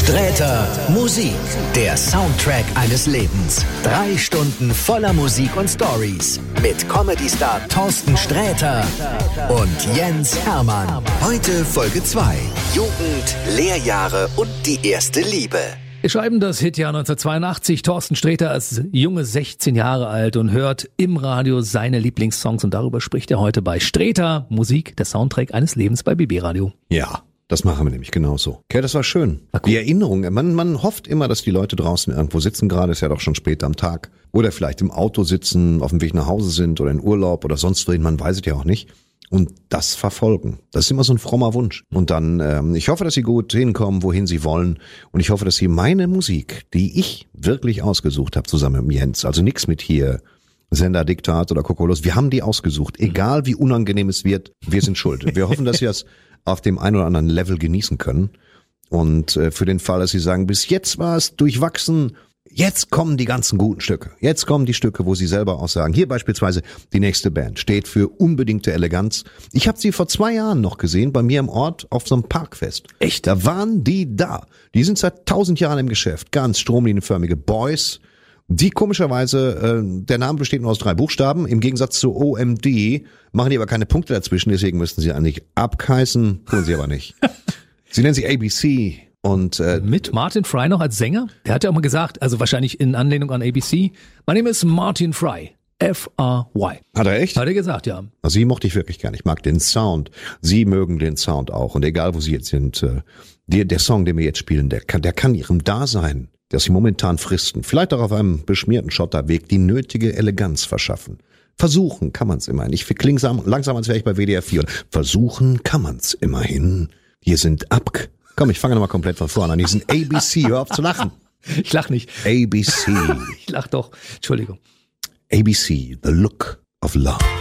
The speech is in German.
Sträter Musik, der Soundtrack eines Lebens. 3 Stunden voller Musik und Stories mit Comedy-Star Thorsten Sträter und Jens Hermann. Heute Folge 2. Jugend, Lehrjahre und die erste Liebe. Wir schreiben das Hitjahr 1982. Thorsten Sträter ist junge 16 Jahre alt und hört im Radio seine Lieblingssongs. Und darüber spricht er heute bei Sträter Musik, der Soundtrack eines Lebens bei BB Radio. Ja, das machen wir nämlich genauso. Okay, das war schön. Die Erinnerung, man hofft immer, dass die Leute draußen irgendwo sitzen, gerade ist ja doch schon spät am Tag. Oder vielleicht im Auto sitzen, auf dem Weg nach Hause sind oder in Urlaub oder sonst wohin, man weiß es ja auch nicht. Und das verfolgen. Das ist immer so ein frommer Wunsch. Und dann, ich hoffe, dass Sie gut hinkommen, wohin Sie wollen. Und ich hoffe, dass Sie meine Musik, die ich wirklich ausgesucht habe, zusammen mit Jens, also nichts mit hier Senderdiktat oder Kokolos, wir haben die ausgesucht. Egal wie unangenehm es wird, wir sind schuld. Wir hoffen, dass Sie das auf dem einen oder anderen Level genießen können. Und für den Fall, dass Sie sagen, bis jetzt war es durchwachsen, jetzt kommen die ganzen guten Stücke. Jetzt kommen die Stücke, wo Sie selber auch sagen, hier beispielsweise die nächste Band steht für unbedingte Eleganz. Ich habe sie vor 2 Jahren noch gesehen, bei mir im Ort auf so einem Parkfest. Echt? Da waren die da. Die sind seit 1000 Jahren im Geschäft. Ganz stromlinienförmige Boys. Die komischerweise, der Name besteht nur aus 3 Buchstaben. Im Gegensatz zu OMD machen die aber keine Punkte dazwischen. Deswegen müssten sie eigentlich abheißen. Tun sie aber nicht. Sie nennen sich ABC. Und mit Martin Fry noch als Sänger? Der hat ja auch mal gesagt, also wahrscheinlich in Anlehnung an ABC, mein Name ist Martin Fry. F-R-Y. Hat er echt? Hat er gesagt, ja. Also Sie mochte ich wirklich gern. Ich mag den Sound. Sie mögen den Sound auch. Und egal, wo Sie jetzt sind, der Song, den wir jetzt spielen, der kann Ihrem Dasein, das Sie momentan fristen, vielleicht auch auf einem beschmierten Schotterweg, die nötige Eleganz verschaffen. Versuchen kann man es immerhin. Ich klinge langsam, als wäre ich bei WDR 4. Versuchen kann man es immerhin. Hier sind Komm, ich fange nochmal komplett von vorne an. Hier sind ABC. Hör auf zu lachen. Ich lach nicht. ABC. Ich lach doch. Entschuldigung. ABC, The Look of Love.